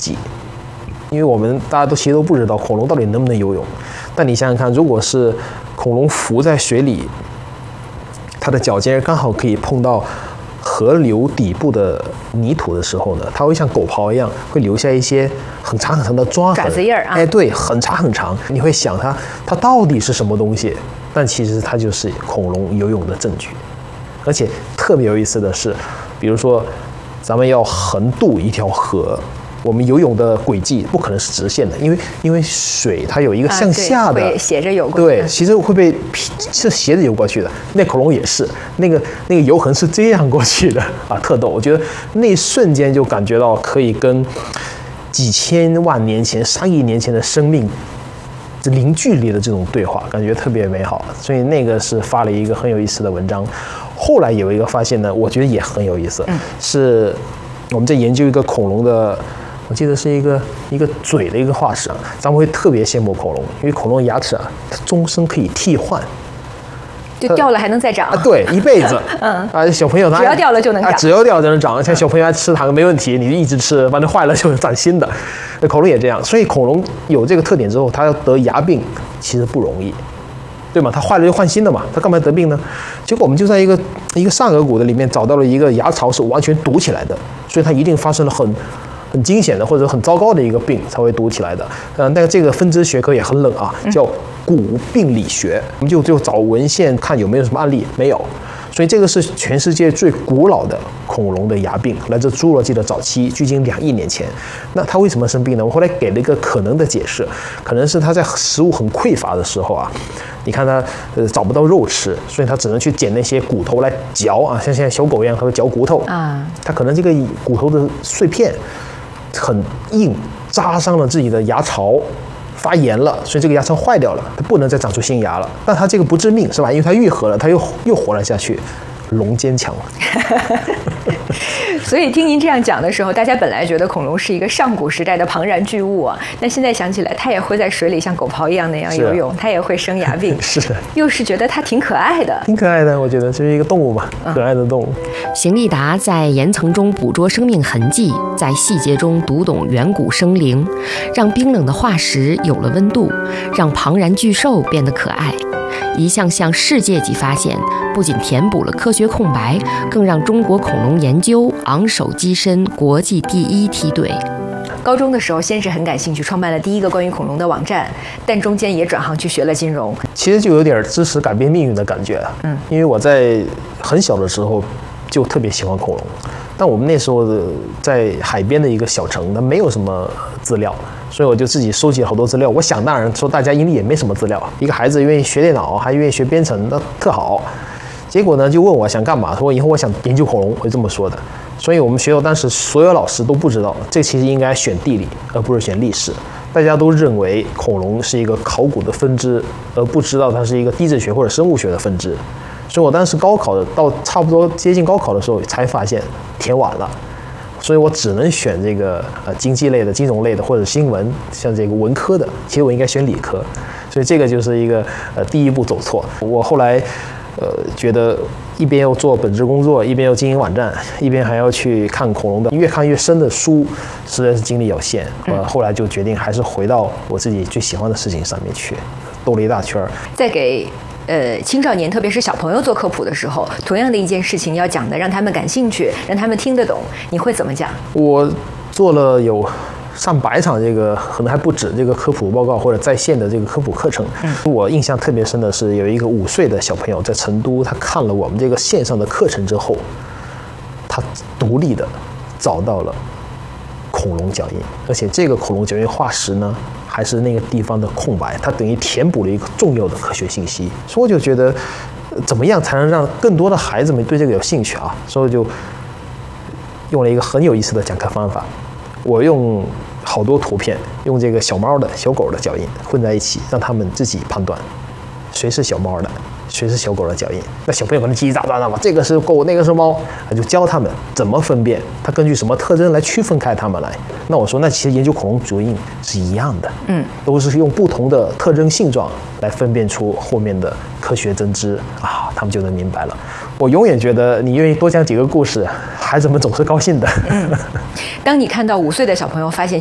迹。因为我们大家其实都不知道恐龙到底能不能游泳，但你想想看，如果是恐龙浮在水里，它的脚尖刚好可以碰到河流底部的泥土的时候呢，它会像狗刨一样，会留下一些很长很长的抓痕， 爪子印儿啊。 哎，对，很长很长。你会想它到底是什么东西？但其实它就是恐龙游泳的证据。而且特别有意思的是，比如说咱们要横渡一条河，我们游泳的轨迹不可能是直线的，因为水它有一个向下的， 会斜着游过去。 对，其实会被是斜着游过去的。那恐龙也是，那个游痕是这样过去的啊，特逗。我觉得那一瞬间就感觉到可以跟几千万年前、上亿年前的生命零距离的这种对话，感觉特别美好。所以那个是发了一个很有意思的文章。后来有一个发现呢，我觉得也很有意思，是我们在研究一个恐龙的，我记得是一个嘴的一个化石啊，咱们会特别羡慕恐龙，因为恐龙牙齿啊，它终身可以替换。 就掉了还能再长啊？对，一辈子。小朋友他只要掉了就能长， 只要掉就能长。像小朋友爱吃糖没问题，你就一直吃，反正坏了就长新的。那恐龙也这样，所以恐龙有这个特点之后，它要得牙病其实不容易，对吗？它坏了就换新的嘛，它干嘛得病呢？结果我们就在一个上颌骨的里面找到了一个牙槽是完全堵起来的，所以它一定发生了很惊险的或者很糟糕的一个病才会堵起来的。那这个分支学科也很冷啊，叫骨病理学。我们就找文献看有没有什么案例，没有。所以这个是全世界最古老的恐龙的牙病，来自侏罗纪的早期，距今2亿年前。那它为什么生病呢？我后来给了一个可能的解释，可能是它在食物很匮乏的时候啊，你看它找不到肉吃，所以它只能去捡那些骨头来嚼啊，像现在小狗一样，它会嚼骨头啊。它可能这个骨头的碎片很硬，扎伤了自己的牙槽，发炎了，所以这个牙槽坏掉了，它不能再长出新牙了。但它这个不致命，是吧？因为它愈合了，它又活了下去。龙坚强。 所以听您这样讲的时候，大家本来觉得恐龙是一个上古时代的庞然巨物啊，但现在想起来，它也会在水里像狗刨一样那样游泳，它也会生牙病， 是的， 又是觉得它挺可爱的， 挺可爱的。我觉得这是一个动物嘛，可爱的动物。 邢立达在岩层中捕捉生命痕迹，在细节中读懂远古生灵，让冰冷的化石有了温度，让庞然巨兽变得可爱。一项项世界级发现，不仅填补了科学空白，更让中国恐龙研究昂首跻身国际第一梯队。 高中的时候，先是很感兴趣，创办了第一个关于恐龙的网站，但中间也转行去学了金融。 其实就有点知识改变命运的感觉。因为我在很小的时候就特别喜欢恐龙，但我们那时候在海边的一个小城，它没有什么资料，所以我就自己收集了好多资料。我想当然说，大家应该也没什么资料，一个孩子愿意学电脑，还愿意学编程，那特好。结果呢，就问我想干嘛，说以后我想研究恐龙，我就这么说的。所以我们学校当时所有老师都不知道，这其实应该选地理，而不是选历史。大家都认为恐龙是一个考古的分支，而不知道它是一个地质学或者生物学的分支。所以我当时高考到差不多接近高考的时候，才发现填晚了。所以我只能选这个经济类的、金融类的或者新闻，像这个文科的。其实我应该选理科，所以这个就是一个第一步走错。我后来觉得一边要做本职工作，一边要经营网站，一边还要去看恐龙的越看越深的书，实在是精力有限。后来就决定还是回到我自己最喜欢的事情上面去，兜了一大圈。 再给青少年，特别是小朋友做科普的时候，同样的一件事情要讲的让他们感兴趣，让他们听得懂，你会怎么讲？ 我做了有上百场这个可能还不止这个科普报告或者在线的这个科普课程。我印象特别深的是有一个5岁的小朋友在成都，他看了我们这个线上的课程之后，他独立的找到了恐龙脚印，而且这个恐龙脚印化石呢还是那个地方的空白，它等于填补了一个重要的科学信息。所以我就觉得怎么样才能让更多的孩子们对这个有兴趣啊？所以我就用了一个很有意思的讲课方法，我用好多图片，用这个小猫的小狗的脚印混在一起，让他们自己判断谁是小猫的，谁是小狗的脚印。那小朋友可能叽叽喳喳的嘛，这个是狗，那个是猫，就教他们怎么分辨，它根据什么特征来区分开它们来。那我说，那其实研究恐龙脚印是一样的，都是用不同的特征性状来分辨出后面的科学真知啊，他们就能明白了。我永远觉得你愿意多讲几个故事，孩子们总是高兴的。 当你看到5岁的小朋友发现